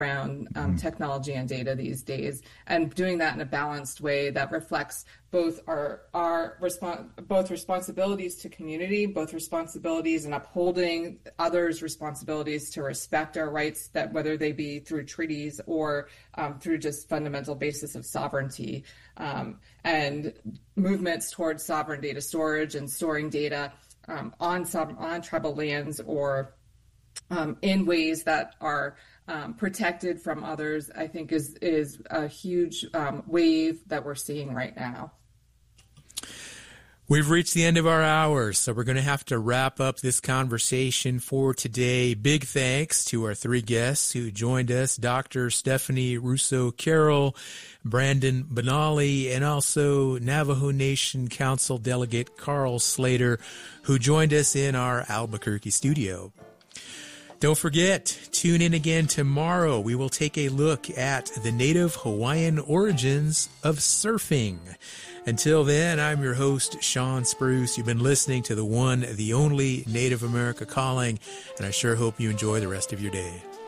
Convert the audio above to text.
around technology and data these days, and doing that in a balanced way that reflects both both responsibilities to community, both responsibilities in upholding others' responsibilities to respect our rights, that whether they be through treaties or through just fundamental basis of sovereignty, and movements towards sovereign data storage and storing data on tribal lands or in ways that are protected from others, I think is a huge wave that we're seeing right now. We've reached the end of our hour, so we're going to have to wrap up this conversation for today. Big thanks to our three guests who joined us, Dr. Stephanie Russo-Carroll, Brandon Benally, and also Navajo Nation Council Delegate Carl Slater, who joined us in our Albuquerque studio. Don't forget, tune in again tomorrow. We will take a look at the Native Hawaiian origins of surfing. Until then, I'm your host, Sean Spruce. You've been listening to the one, the only Native America Calling, and I sure hope you enjoy the rest of your day.